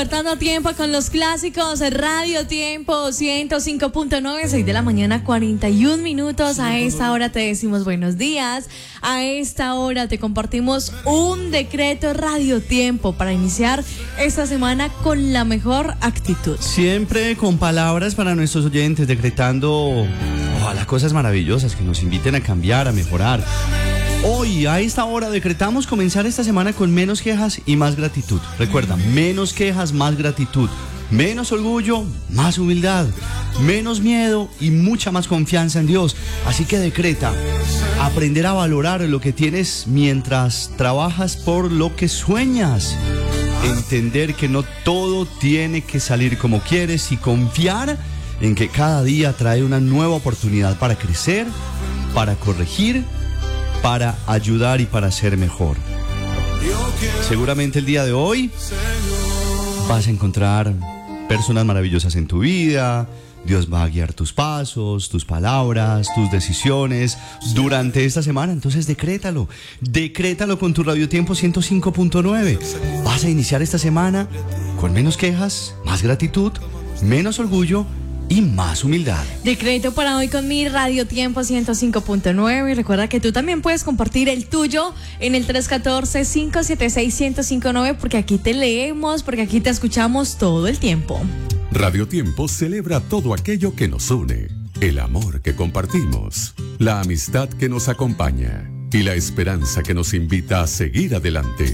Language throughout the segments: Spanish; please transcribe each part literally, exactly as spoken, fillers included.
Despertando tiempo con los clásicos, Radio Tiempo ciento cinco punto nueve, seis de la mañana, cuarenta y un minutos. A esta hora te decimos buenos días. A esta hora te compartimos un decreto Radio Tiempo para iniciar esta semana con la mejor actitud. Siempre con palabras para nuestros oyentes, decretando ojalá cosas maravillosas que nos inviten a cambiar, a mejorar. Hoy, a esta hora, decretamos comenzar esta semana con menos quejas y más gratitud. Recuerda, menos quejas, más gratitud. Menos orgullo, más humildad. Menos miedo y mucha más confianza en Dios. Así que decreta aprender a valorar lo que tienes mientras trabajas por lo que sueñas. Entender que no todo tiene que salir como quieres y confiar en que cada día trae una nueva oportunidad para crecer, para corregir, para ayudar y para ser mejor. Seguramente el día de hoy vas a encontrar personas maravillosas en tu vida. Dios va a guiar tus pasos, tus palabras, tus decisiones durante esta semana. Entonces decrétalo, decrétalo con tu Radio Tiempo ciento cinco punto nueve. Vas a iniciar esta semana con menos quejas, más gratitud, menos orgullo y más humildad. Decreto para hoy con mi Radio Tiempo ciento cinco punto nueve. Y recuerda que tú también puedes compartir el tuyo en el tres uno cuatro, cinco siete seis, uno cero cinco nueve, porque aquí te leemos, porque aquí te escuchamos todo el tiempo. Radio Tiempo celebra todo aquello que nos une, el amor que compartimos, la amistad que nos acompaña y la esperanza que nos invita a seguir adelante.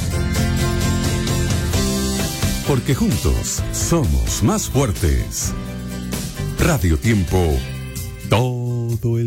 Porque juntos somos más fuertes. Radio Tiempo, todo el